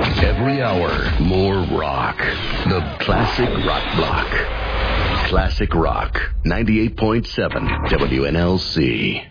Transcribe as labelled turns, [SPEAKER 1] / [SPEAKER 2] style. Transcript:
[SPEAKER 1] Every hour, more rock. The Classic Rock Block. Classic Rock, 98.7 WNLC.